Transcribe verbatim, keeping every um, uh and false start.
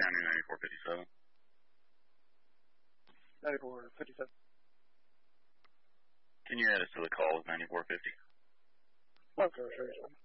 County ninety-four fifty-seven. ninety-four fifty-seven. Can you add us to the call with ninety-four fifty? Okay, sure.